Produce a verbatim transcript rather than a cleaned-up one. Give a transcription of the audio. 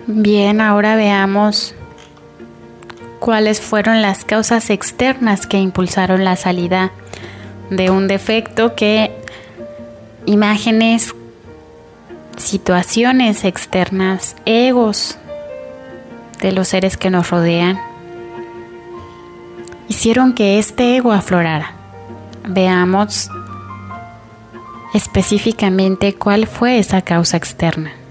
Bien, ahora veamos cuáles fueron las causas externas que impulsaron la salida de un defecto, que imágenes, situaciones externas, egos de los seres que nos rodean hicieron que este ego aflorara. Veamos específicamente cuál fue esa causa externa.